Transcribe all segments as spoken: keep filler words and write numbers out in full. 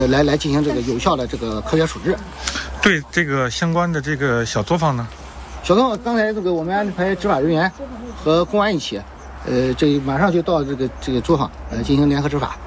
来来进行这个有效的这个科学处置。 对这个相关的这个小作坊呢， 小作坊刚才这个我们安排执法人员和公安一起，呃，这马上就到这个这个作坊呃进行联合执法。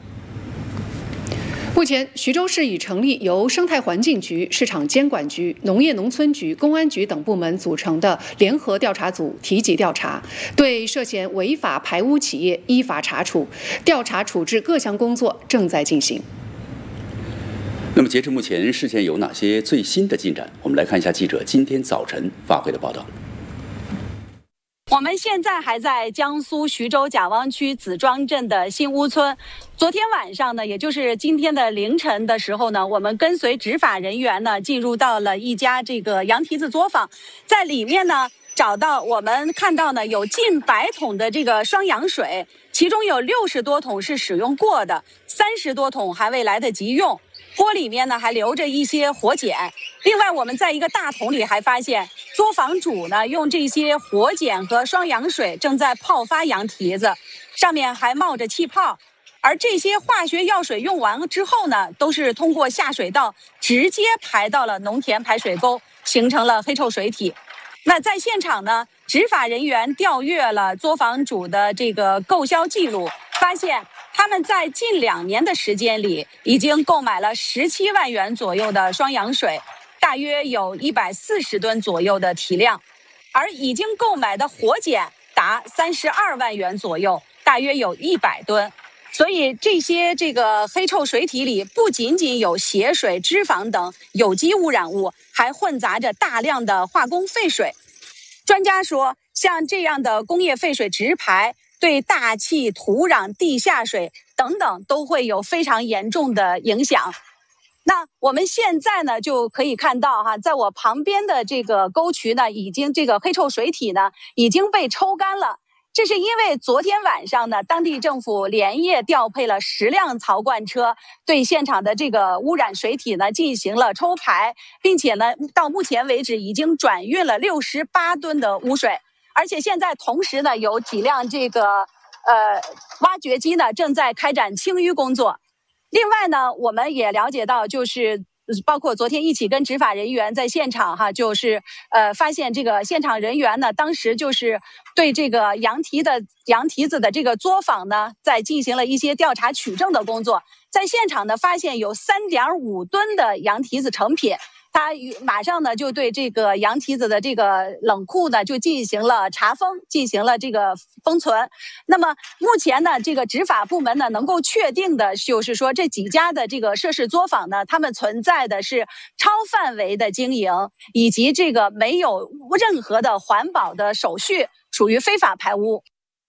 目前，徐州市已成立由生态环境局、市场监管局、农业农村局、公安局等部门组成的联合调查组提级调查，对涉嫌违法排污企业依法查处，调查处置各项工作正在进行。 那么，截至目前，事件有哪些最新的进展？我们来看一下记者今天早晨发回的报道。 我们现在还在江苏徐州贾汪区子庄镇的新屋村。昨天晚上呢，也就是今天的凌晨的时候呢，我们跟随执法人员呢，进入到了一家这个羊蹄子作坊，在里面呢找到我们看到呢有近百桶的这个双氧水，其中有六十多桶是使用过的，三十多桶还未来得及用。锅里面呢还留着一些活碱，另外我们在一个大桶里还发现作坊主呢用这些活碱和双氧水正在泡发羊蹄子，上面还冒着气泡，而这些化学药水用完之后呢，都是通过下水道直接排到了农田排水沟，形成了黑臭水体。那在现场呢，执法人员调阅了作坊主的这个购销记录，发现他们在近两年的时间里，已经购买了十七万元左右的双氧水，大约有一百四十吨左右的体量，而已经购买的活碱达三十二万元左右，大约有一百吨。所以这些这个黑臭水体里不仅仅有血水、脂肪等有机污染物，还混杂着大量的化工废水。专家说，像这样的工业废水直排，对大气、土壤、地下水等等都会有非常严重的影响。那我们现在呢就可以看到哈，在我旁边的这个沟渠呢，已经这个黑臭水体呢已经被抽干了。这是因为昨天晚上呢，当地政府连夜调配了十辆槽罐车，对现场的这个污染水体呢进行了抽排，并且呢，到目前为止已经转运了六十八吨的污水。而且现在同时呢，有几辆这个呃挖掘机呢正在开展清淤工作。另外呢，我们也了解到，就是包括昨天一起跟执法人员在现场哈，就是呃发现这个现场人员呢，当时就是对这个羊蹄的羊蹄子的这个作坊呢，在进行了一些调查取证的工作。在现场呢，发现有三点五吨的羊蹄子成品。他马上呢就对这个羊蹄子的这个冷库呢就进行了查封，进行了这个封存。那么目前呢，这个执法部门呢能够确定的就是说，这几家的这个涉事作坊呢，他们存在的是超范围的经营，以及这个没有任何的环保的手续，属于非法排污。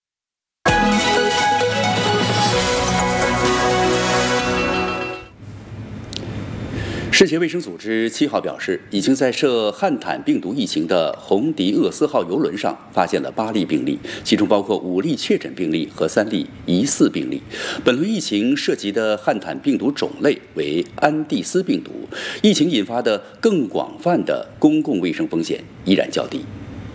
世界卫生组织七号表示，已经在涉汉坦病毒疫情的红迪厄斯号邮轮上发现了八例病例，其中包括五例确诊病例和三例疑似病例。本轮疫情涉及的汉坦病毒种类为安地斯病毒，疫情引发的更广泛的公共卫生风险依然较低。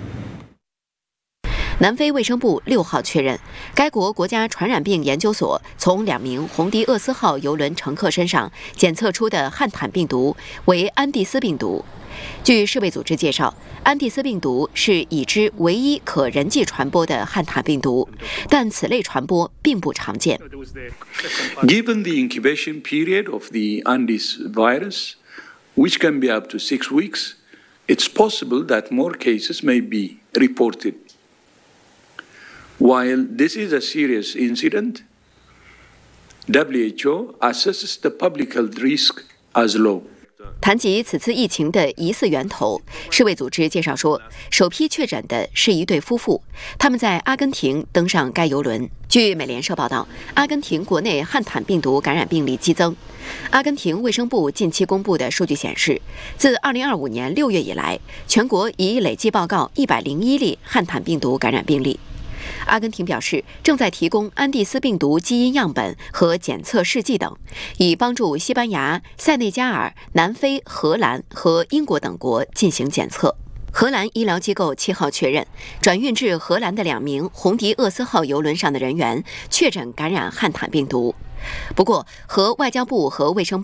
南非卫生部六号确认，该国国家传染病研究所从两名红迪厄斯号邮轮乘客身上检测出的汉坦病毒为安地斯病毒。据世卫组织介绍，安地斯病毒是已知唯一可人际传播的汉坦病毒，但此类传播并不常见。 Given the incubation period of the Andes virus, which can be up to six weeks, it's possible that more cases may be reported.While this is a serious incident, W H O assesses the public health risk as low. 谈及此次疫情的疑似源头，世卫组织介绍说，首批确诊的是一对夫妇，他们在阿根廷登上该邮轮。据美联社报道，阿根廷国内汉坦病毒感染病例激增。阿根廷卫生部近期公布的数据显示，自二零二五年六月以来，全国已累计报告一百零一例汉坦病毒感染病例。阿根廷表示，正在提供安地斯病毒基因样本和检测试剂等，以帮助西班牙、塞内加尔、南非、荷兰和英国等国进行检测。荷兰医疗机构七号确认，转运至荷兰的两名红迪厄斯号邮轮上的人员确诊感染汉坦病毒。 不过，和外交部和卫生